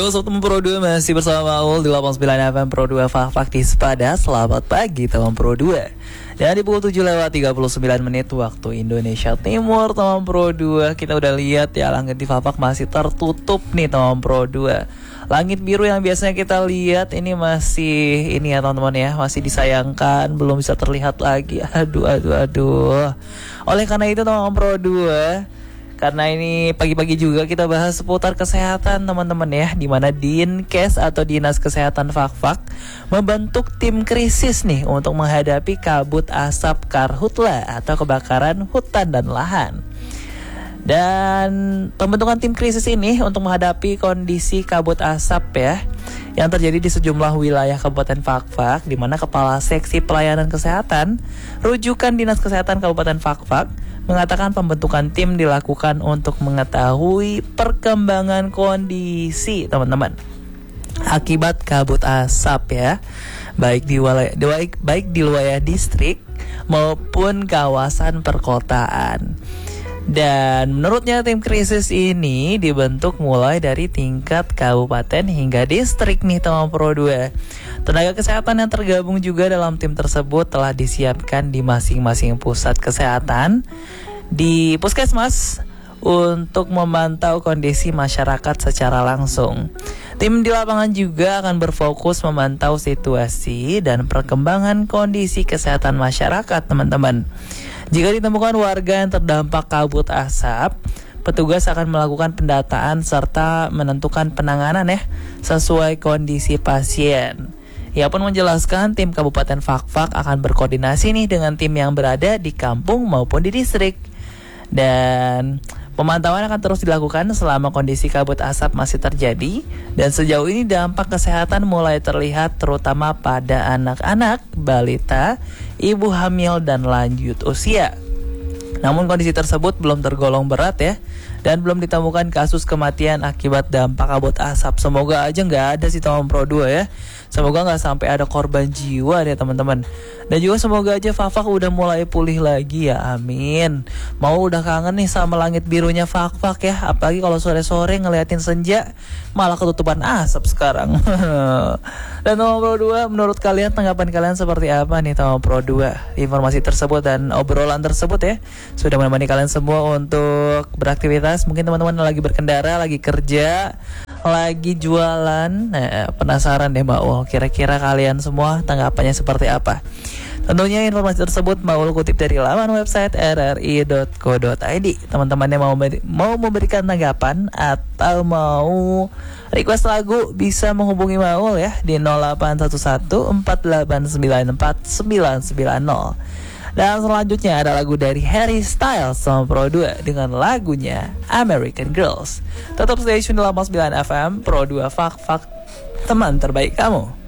Halo Sobat Pro 2, masih bersama Maul di 89 FM Pro 2 Faktis pada selamat pagi teman Pro 2. Dan di pukul 7:39 waktu Indonesia Timur teman Pro 2, kita udah lihat ya langit di Fafak masih tertutup nih teman Pro 2. Langit biru yang biasanya kita lihat ini masih ini ya teman-teman ya, masih disayangkan belum bisa terlihat lagi. Aduh. Oleh karena itu teman Pro 2, karena ini pagi-pagi juga kita bahas seputar kesehatan teman-teman ya, di mana Dinkes atau Dinas Kesehatan Fafak membentuk tim krisis nih untuk menghadapi kabut asap karhutla atau kebakaran hutan dan lahan. Dan pembentukan tim krisis ini untuk menghadapi kondisi kabut asap ya yang terjadi di sejumlah wilayah Kabupaten Fafak, di mana Kepala Seksi Pelayanan Kesehatan rujukan Dinas Kesehatan Kabupaten Fafak mengatakan pembentukan tim dilakukan untuk mengetahui perkembangan kondisi teman-teman akibat kabut asap ya, baik di wilayah distrik maupun kawasan perkotaan. Dan menurutnya tim krisis ini dibentuk mulai dari tingkat kabupaten hingga distrik nih teman Pro 2. Tenaga kesehatan yang tergabung juga dalam tim tersebut telah disiapkan di masing-masing pusat kesehatan di puskesmas untuk memantau kondisi masyarakat secara langsung. Tim di lapangan juga akan berfokus memantau situasi dan perkembangan kondisi kesehatan masyarakat teman-teman. Jika ditemukan warga yang terdampak kabut asap, petugas akan melakukan pendataan serta menentukan penanganan ya sesuai kondisi pasien. Ia pun menjelaskan tim Kabupaten Fafak akan berkoordinasi nih dengan tim yang berada di kampung maupun di distrik. Dan pemantauan akan terus dilakukan selama kondisi kabut asap masih terjadi. Dan sejauh ini dampak kesehatan mulai terlihat terutama pada anak-anak, balita, ibu hamil, dan lanjut usia. Namun kondisi tersebut belum tergolong berat ya, dan belum ditemukan kasus kematian akibat dampak kabut asap. Semoga aja nggak ada sih teman Pro 2 ya. Semoga nggak sampai ada korban jiwa deh teman-teman. Dan juga semoga aja Fafak udah mulai pulih lagi ya, amin. Mau udah kangen nih sama langit birunya Fafak ya. Apalagi kalau sore-sore ngeliatin senja malah ketutupan asap sekarang. Dan teman Pro 2, menurut kalian tanggapan kalian seperti apa nih teman Pro 2? Informasi tersebut dan obrolan tersebut ya sudah menemani kalian semua untuk beraktivitas. Mungkin teman-teman lagi berkendara, lagi kerja, lagi jualan. Nah, penasaran deh Maul, kira-kira kalian semua tanggapannya seperti apa? Tentunya informasi tersebut Maul kutip dari laman website rri.co.id. Teman-teman yang mau memberikan tanggapan atau mau request lagu bisa menghubungi Maul ya di 081148949990. Dan selanjutnya ada lagu dari Harry Styles sama Pro 2 dengan lagunya American Girls. Tetap stay tune di 89 FM Pro 2 Fak teman terbaik kamu.